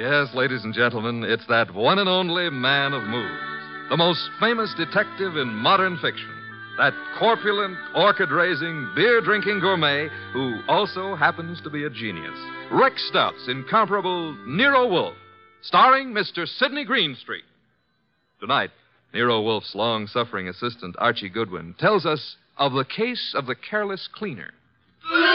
Yes, ladies and gentlemen, it's that one and only man of moves, the most famous detective in modern fiction, that corpulent, orchid-raising, beer-drinking gourmet who also happens to be a genius. Rex Stubbs' incomparable Nero Wolfe, starring Mr. Sidney Greenstreet. Tonight, Nero Wolfe's long-suffering assistant, Archie Goodwin, tells us of the case of the careless cleaner.